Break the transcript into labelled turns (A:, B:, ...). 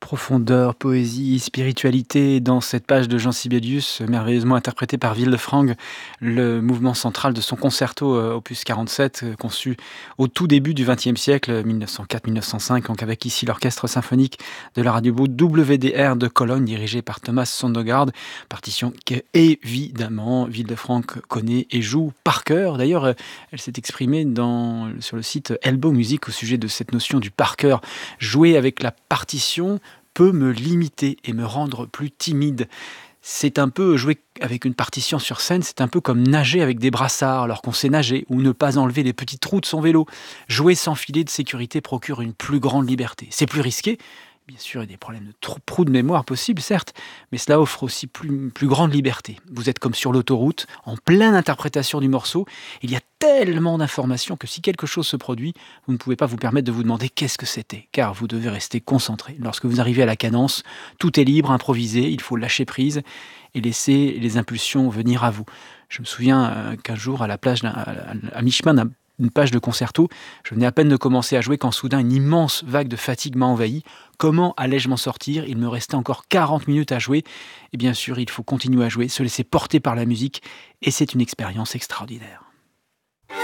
A: Profondeur, poésie, spiritualité dans cette page de Jean Sibelius, merveilleusement interprétée par Villefrangue, le mouvement central de son concerto opus 47, conçu au tout début du XXe siècle, 1904-1905, donc avec ici l'orchestre symphonique de la radio WDR de Cologne, dirigé par Thomas Sondergaard, partition que évidemment Villefrangue connaît et joue par cœur. D'ailleurs, elle s'est exprimée sur le site Elbow Music au sujet de cette notion du par cœur. Jouer avec la partition peut me limiter et me rendre plus timide. C'est un peu jouer avec une partition sur scène, c'est un peu comme nager avec des brassards alors qu'on sait nager, ou ne pas enlever les petits trous de son vélo. Jouer sans filet de sécurité procure une plus grande liberté. C'est plus risqué, bien sûr, il y a des problèmes de trous de mémoire possibles, certes, mais cela offre aussi plus grande liberté. Vous êtes comme sur l'autoroute, en pleine interprétation du morceau. Il y a tellement d'informations que si quelque chose se produit, vous ne pouvez pas vous permettre de vous demander qu'est-ce que c'était, car vous devez rester concentré. Lorsque vous arrivez à la cadence, tout est libre, improvisé, il faut lâcher prise et laisser les impulsions venir à vous. Je me souviens qu'un jour, à mi-chemin d'une page de concerto, je venais à peine de commencer à jouer quand soudain une immense vague de fatigue m'a envahi. Comment allais-je m'en sortir ? Il me restait encore 40 minutes à jouer. Et bien sûr, il faut continuer à jouer, se laisser porter par la musique, et c'est une expérience extraordinaire.